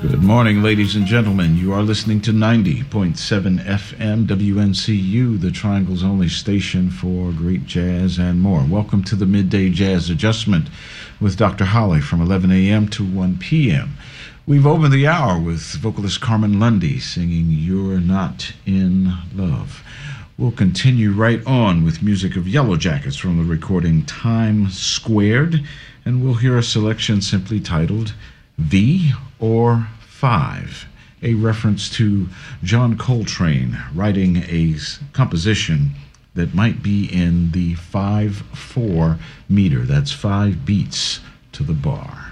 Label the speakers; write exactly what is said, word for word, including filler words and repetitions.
Speaker 1: Good morning, ladies and gentlemen. You are listening to ninety point seven F M W N C U, the Triangle's only station for great jazz and more. Welcome to the Midday Jazz Adjustment with Doctor Holly from eleven a.m. to one p.m. We've opened the hour with vocalist Carmen Lundy singing You're Not in Love. We'll continue right on with music of Yellow Jackets from the recording Time Squared, and we'll hear a selection simply titled V or Five, a reference to John Coltrane writing a composition that might be in the five four meter. That's five beats to the bar.